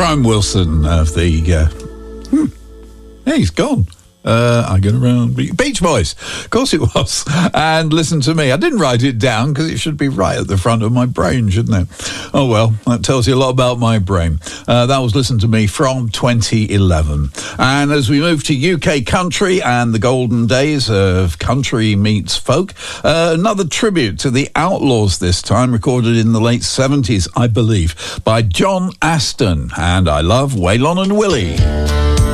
Brian Wilson of the... he's gone. I get around Beach Boys, of course it was. And Listen to Me. I didn't write it down because it should be right at the front of my brain, shouldn't it? Oh well, that tells you a lot about my brain. That was Listen to Me from 2011. And as we move to UK country and the golden days of country meets folk, another tribute to the Outlaws, this time recorded in the late 70s, I believe, by John Aston. And I love Waylon and Willie.